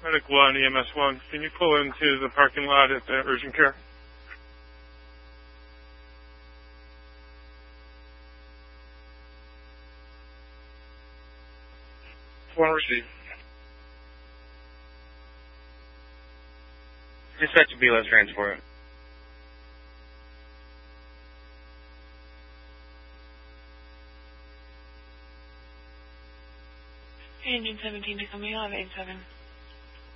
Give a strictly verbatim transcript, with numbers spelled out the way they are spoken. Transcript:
Medic one, E M S one. Can you pull into the parking lot at the urgent care? One receive. Dispatch to B L S transport. Engine seventeen to coming on eight seven.